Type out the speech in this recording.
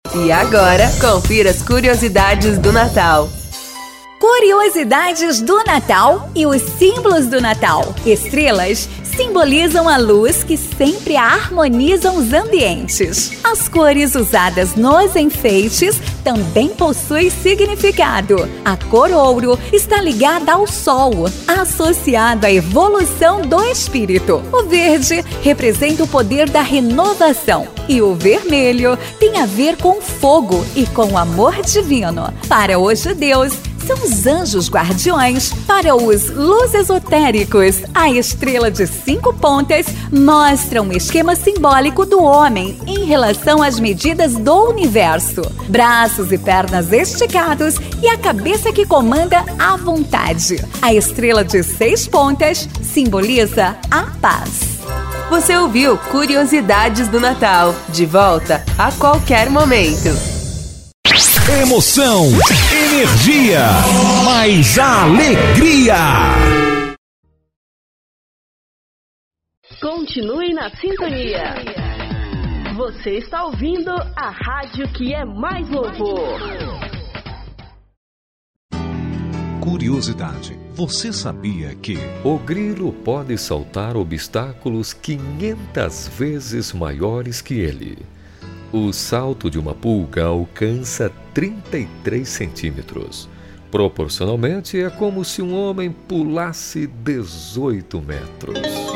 E agora, confira as curiosidades do Natal. Curiosidades do Natal e os símbolos do Natal. Estrelas simbolizam a luz que sempre harmonizam os ambientes. As cores usadas nos enfeites também possuem significado. A cor ouro está ligada ao sol, associado à evolução do espírito. O verde representa o poder da renovação. E o vermelho tem a ver com fogo e com o amor divino. Para os judeus, são os anjos guardiões. Para os luz-esotéricos, a estrela de 5 pontas mostra um esquema simbólico do homem em relação às medidas do universo. Braços e pernas esticados e a cabeça que comanda a vontade. A estrela de 6 pontas simboliza a paz. Você ouviu Curiosidades do Natal. De volta a qualquer momento. Emoção, energia, mais alegria. Continue na sintonia. Você está ouvindo a rádio que é mais louvor. Curiosidade. Você sabia que o grilo pode saltar obstáculos 500 vezes maiores que ele? O salto de uma pulga alcança 33 centímetros. Proporcionalmente, é como se um homem pulasse 18 metros.